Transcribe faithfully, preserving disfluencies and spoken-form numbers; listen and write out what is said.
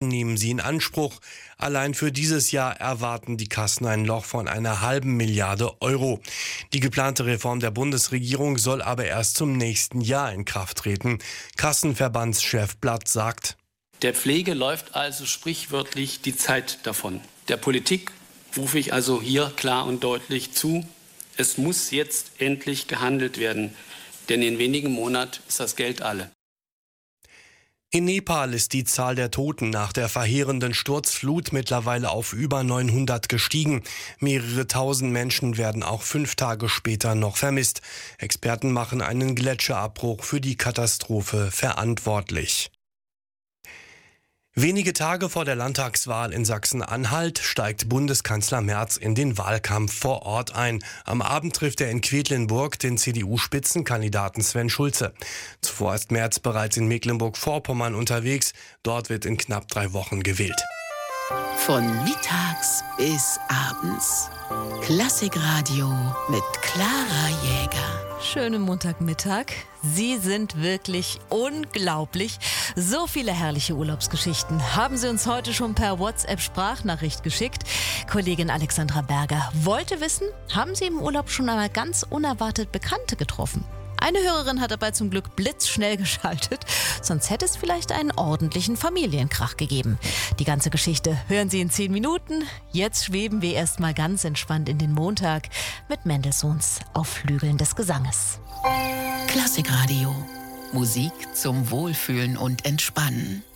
nehmen sie in Anspruch. Allein für dieses Jahr erwarten die Kassen ein Loch von einer halben Milliarde Euro. Die geplante Reform der Bundesregierung soll aber erst zum nächsten Jahr in Kraft treten. Kassenverbandschef Blatt sagt: Der Pflege läuft also sprichwörtlich die Zeit davon. Der Politik rufe ich also hier klar und deutlich zu: Es muss jetzt endlich gehandelt werden, denn in wenigen Monaten ist das Geld alle. In Nepal ist die Zahl der Toten nach der verheerenden Sturzflut mittlerweile auf über neunhundert gestiegen. Mehrere tausend Menschen werden auch fünf Tage später noch vermisst. Experten machen einen Gletscherabbruch für die Katastrophe verantwortlich. Wenige Tage vor der Landtagswahl in Sachsen-Anhalt steigt Bundeskanzler Merz in den Wahlkampf vor Ort ein. Am Abend trifft er in Quedlinburg den C D U-Spitzenkandidaten Sven Schulze. Zuvor ist Merz bereits in Mecklenburg-Vorpommern unterwegs. Dort wird in knapp drei Wochen gewählt. Von mittags bis abends. Klassikradio mit Clara Jäger. Schönen Montagmittag. Sie sind wirklich unglaublich. So viele herrliche Urlaubsgeschichten haben Sie uns heute schon per WhatsApp-Sprachnachricht geschickt. Kollegin Alexandra Berger wollte wissen, haben Sie im Urlaub schon einmal ganz unerwartet Bekannte getroffen? Eine Hörerin hat dabei zum Glück blitzschnell geschaltet, sonst hätte es vielleicht einen ordentlichen Familienkrach gegeben. Die ganze Geschichte hören Sie in zehn Minuten. Jetzt schweben wir erstmal ganz entspannt in den Montag mit Mendelssohns Auf Flügeln des Gesanges. Klassikradio. Musik zum Wohlfühlen und Entspannen.